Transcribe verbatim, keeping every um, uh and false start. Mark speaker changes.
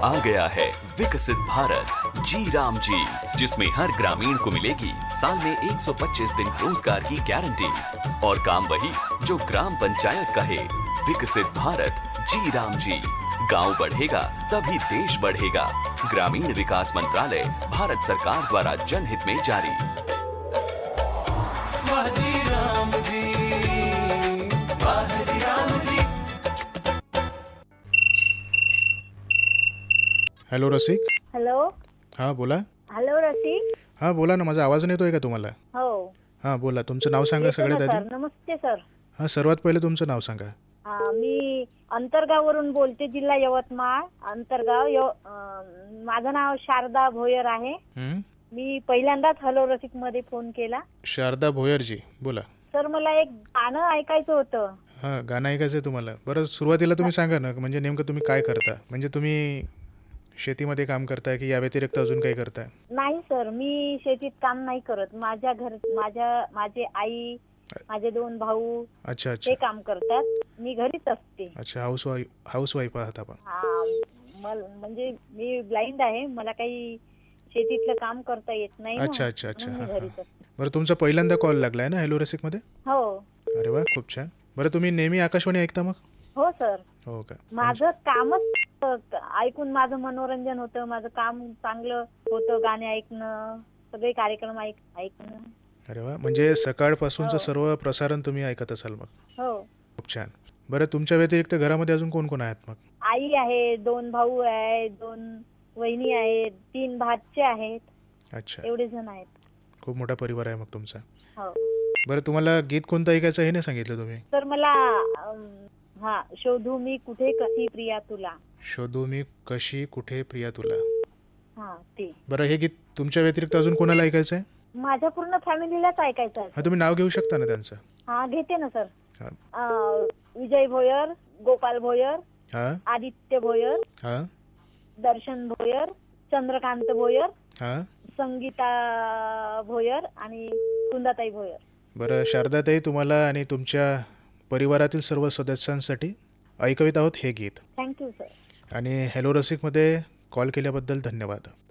Speaker 1: आ गया है विकसित भारत जी राम जी, जिसमें हर ग्रामीण को मिलेगी साल में एक सौ पच्चीस दिन रोजगार की गारंटी और काम वही जो ग्राम पंचायत कहे। विकसित भारत जी राम जी, गांव बढ़ेगा तभी देश बढ़ेगा। ग्रामीण विकास मंत्रालय, भारत सरकार द्वारा जनहित में जारी।
Speaker 2: वाह जी राम जी, वाह जी राम जी।
Speaker 3: हॅलो रसिक.
Speaker 4: हॅलो.
Speaker 3: हां बोला.
Speaker 4: हॅलो रसिक.
Speaker 3: हां बोला ना, माझा आवाज येतोय का तुम्हाला?
Speaker 4: हो.
Speaker 3: हां बोला, तुमचं नाव सांगा
Speaker 4: येतो ना
Speaker 3: सगळ्यात
Speaker 4: सर.
Speaker 3: आधी.
Speaker 4: नमस्ते सर.
Speaker 3: हां सर्वात पहिले तुमचं नाव सांगा.
Speaker 4: हा, मी अंतरगाववरून बोलते, जिल्हा यवतमाळ. अंतरगाव यव अं, माझं नाव शारदा भोयर आहे.
Speaker 3: हं?
Speaker 4: मी पहिल्यांदाच हॅलो रसिक मध्ये फोन केला.
Speaker 3: शारदा भोयरजी बोला.
Speaker 4: सर मला एक गाणं ऐकायचं होतं.
Speaker 3: हां गाणं ऐकायचं आहे तुम्हाला. बरं सुरुवातीला तुम्ही सांगा ना, म्हणजे नेमकं तुम्ही काय करता? म्हणजे तुम्ही शेतीमध्ये काम करताय की या व्यतिरिक्त अजून काही करताय?
Speaker 4: नाही सर, मी शेतीत काम नाही करत. माझ्या घर माझ्या माझे आई, माझे दोन भाऊ
Speaker 3: अच्छा
Speaker 4: ते
Speaker 3: अच्छा
Speaker 4: काम करतात. मी घरीच असते.
Speaker 3: अच्छा हाऊस वाईफ हाऊस वाईफ आहात आपण.
Speaker 4: हा, मल म्हणजे मी ब्लाइंड आहे. मला काही शेतीतलं काम करता येत नाही ना.
Speaker 3: अच्छा अच्छा अच्छा
Speaker 4: म्हणून
Speaker 3: हां
Speaker 4: मी
Speaker 3: हां.
Speaker 4: घरीच असते.
Speaker 3: बरं तुमचा पहिल्यांदा कॉल लागलाय ना हॅलो रसिकमध्ये?
Speaker 4: हो
Speaker 3: अरे वा खूप छान. बरं तुम्ही नेहमी आकाशवाणी ऐकता मग?
Speaker 4: हो सर.
Speaker 3: हो का?
Speaker 4: माझं कामच ऐकून माझं मनोरंजन होतं. माझं काम चांगलं होतं. गाणे ऐकणं, सगळे कार्यक्रम ऐक ऐकणं.
Speaker 3: अरे वा, म्हणजे सकाळपासूनचं
Speaker 4: हो.
Speaker 3: सर्व प्रसारण तुम्ही ऐकत असाल मग.
Speaker 4: हो.
Speaker 3: खूप छान. बरं तुमच्या व्यतिरिक्त घरामध्ये अजून कोण कोण आहेत मग?
Speaker 4: आई आहे, दोन भाऊ आहेत, दोन वहिनी आहेत, तीन भाचे आहेत.
Speaker 3: अच्छा,
Speaker 4: एवढे जण आहेत.
Speaker 3: खूप मोठा परिवार आहे मग तुमचा.
Speaker 4: हो.
Speaker 3: बरं तुम्हाला गीत कोणतं ऐकायचं हे नाही सांगितलं तुम्ही?
Speaker 4: तर मला अम, हा, शोधू मी कुठे कशी प्रिया तुला.
Speaker 3: शोधू मी कशी कुठे प्रिया तुला.
Speaker 4: हा, ते
Speaker 3: बरं हे गीत तुमच्या व्यतिरिक्त अजून कोणाला ऐकायचं आहे?
Speaker 4: माझ्या पूर्ण फॅमिलीलाच ऐकायचं आहे.
Speaker 3: हां तुम्ही नाव घेऊ शकता ना त्यांचं?
Speaker 4: हा, घेते ना सर.
Speaker 3: हां
Speaker 4: अं, विजय भोयर, गोपाल भोयर,
Speaker 3: हां
Speaker 4: आदित्य भोयर,
Speaker 3: हां
Speaker 4: दर्शन भोयर, चंद्रकांत भोयर,
Speaker 3: हां.
Speaker 4: संगीता भोयर आणि कुंदाताई भोयर.
Speaker 3: बरं शारदाताई, तुम्हाला आणि तुमच्या परिवारातील सर्व सदस्यांसाठी ऐकवित आहोत हे गीत.
Speaker 4: Thank you sir.
Speaker 3: आणि हॅलो रसिकमध्ये कॉल केल्याबद्दल धन्यवाद.